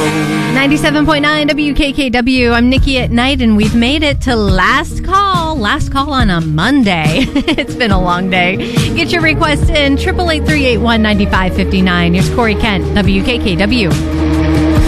97.9 WKKW. I'm Nikki at Night, and we've made it to last call. Last call on a Monday. It's been a long day. Get your request in 888-381-9559. Here's Corey Kent, WKKW.